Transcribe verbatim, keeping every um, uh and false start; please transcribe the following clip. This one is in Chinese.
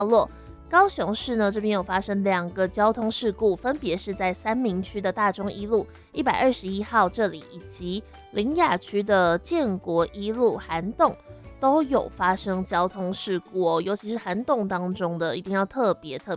落。高雄市呢这边有发生两个交通事故，分别是在三民区的大中一路一百二十一号这里，以及苓雅区的建国一路涵洞都有发生交通事故哦。尤其是涵洞当中的，一定要特别特